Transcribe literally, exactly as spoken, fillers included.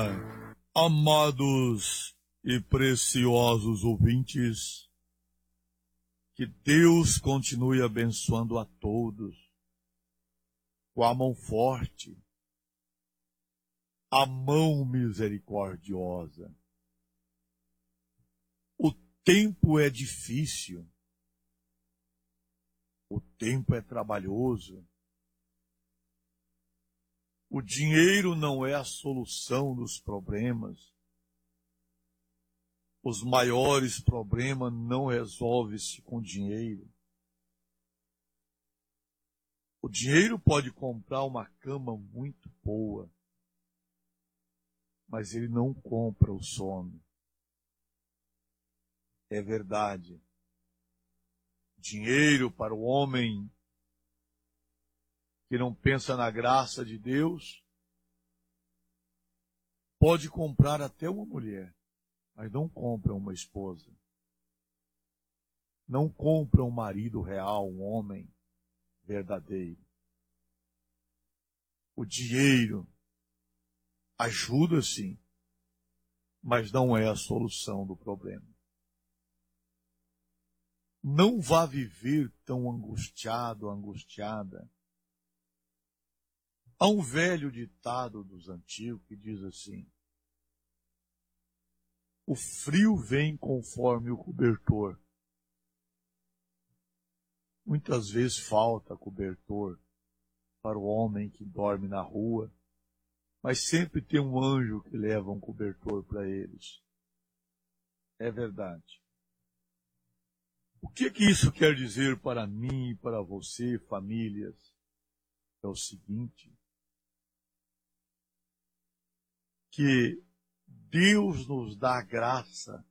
Amados e preciosos ouvintes, que Deus continue abençoando a todos com a mão forte, a mão misericordiosa. O tempo é difícil, o tempo é trabalhoso. O dinheiro não é a solução dos problemas. Os maiores problemas não resolvem-se com dinheiro. O dinheiro pode comprar uma cama muito boa, mas ele não compra o sono. É verdade. Dinheiro para o homem que não pensa na graça de Deus, pode comprar até uma mulher, mas não compra uma esposa. Não compra um marido real, um homem verdadeiro. O dinheiro ajuda sim, mas não é a solução do problema. Não vá viver tão angustiado, angustiada. Há um velho ditado dos antigos que diz assim: o frio vem conforme o cobertor. Muitas vezes falta cobertor para o homem que dorme na rua, mas sempre tem um anjo que leva um cobertor para eles. É verdade. O que que isso quer dizer para mim e para você, famílias? É o seguinte: que Deus nos dá a graça